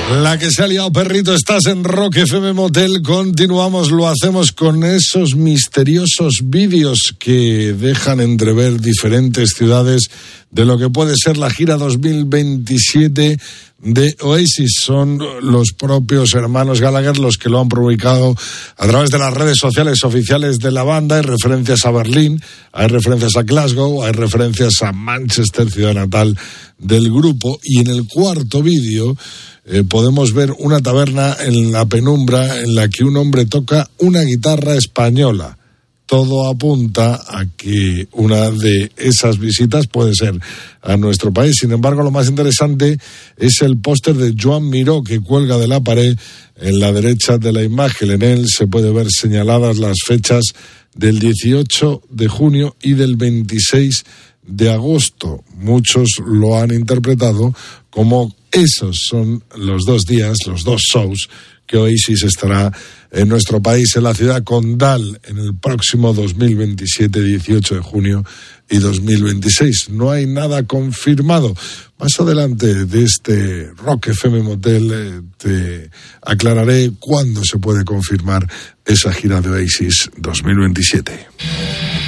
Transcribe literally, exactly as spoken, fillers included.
La que se ha liado, perrito, estás en Rock F M Motel. Continuamos, lo hacemos con esos misteriosos vídeos que dejan entrever diferentes ciudades de lo que puede ser la gira dos mil veintisiete de Oasis. Son los propios hermanos Gallagher los que lo han publicado a través de las redes sociales oficiales de la banda. Hay referencias a Berlín, hay referencias a Glasgow, hay referencias a Manchester, ciudad natal del grupo, y en el cuarto vídeo Eh, podemos ver una taberna en la penumbra en la que un hombre toca una guitarra española. Todo apunta a que una de esas visitas puede ser a nuestro país. Sin embargo, lo más interesante es el póster de Joan Miró que cuelga de la pared en la derecha de la imagen. En él se puede ver señaladas las fechas del dieciocho de junio y del veintiséis de agosto. Muchos lo han interpretado como esos son los dos días, los dos shows que Oasis estará en nuestro país, en la ciudad condal, en el próximo dos mil veintisiete, dieciocho de junio y dos mil veintiséis. No hay nada confirmado. Más adelante de este Rock F M Motel eh, te aclararé cuándo se puede confirmar esa gira de Oasis dos mil veintisiete.